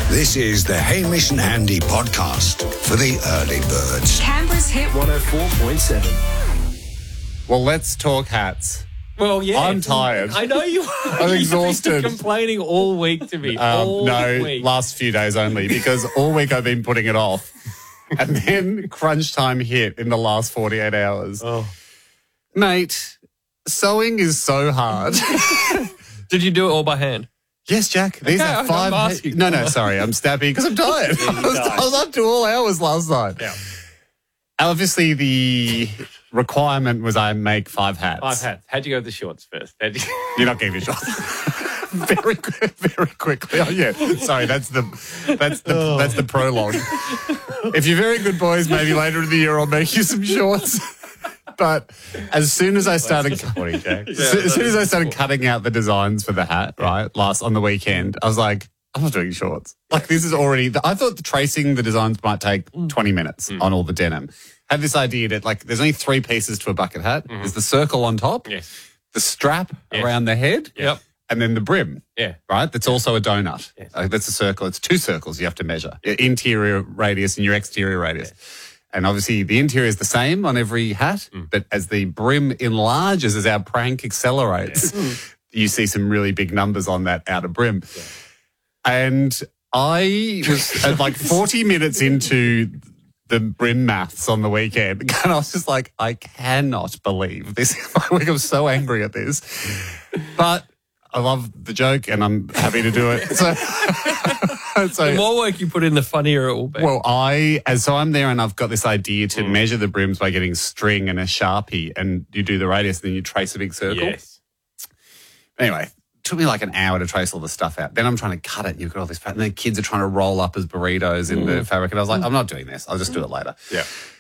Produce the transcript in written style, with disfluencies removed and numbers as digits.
This is the Hamish and Andy podcast for the early birds. Canberra's Hit 104.7. Well, let's talk hats. Well, yeah. I'm tired. I know you are. I'm exhausted. You've been complaining all week to me. No, week. last few days only, because all week I've been putting it off. And then crunch time hit in the last 48 hours. Oh. Mate, sewing is so hard. Did you do it all by hand? Yes, Jack. These Okay, are I'm 5... asking. No, sorry. I'm snappy because I'm tired. I was up to all hours last night. Yeah. Obviously, the requirement was I make 5 hats. 5 hats. How'd you go with the shorts first? You're not getting me shot. very quickly. Oh, yeah. Sorry, that's the prologue. If you're very good boys, maybe later in the year I'll make you some shorts. But as soon as I started, as soon as I started cutting out the designs for the hat, right, on the weekend, I was like, I'm not doing shorts. Like, this is already, I thought the tracing the designs might take 20 minutes on all the denim. Had this idea that, like, there's only 3 pieces to a bucket hat. There's the circle on top, the strap around the head, and then the brim, right? That's also a donut. That's a circle. It's 2 circles you have to measure, your interior radius and your exterior radius. And obviously the interior is the same on every hat, but as the brim enlarges, as our prank accelerates, you see some really big numbers on that outer brim. Yeah. And I was at like 40 minutes into the brim maths on the weekend, and I was just like, I cannot believe this. I'm so angry at this. But I love the joke and I'm happy to do it. So the more work you put in, the funnier it will be. Well, I'm there and I've got this idea to measure the brims by getting string and a Sharpie, and you do the radius and then you trace a big circle. Yes. Anyway, it took me like an hour to trace all the stuff out. Then I'm trying to cut it and you've got all this, and then kids are trying to roll up as burritos in the fabric. And I was like, I'm not doing this. I'll just do it later. Yeah.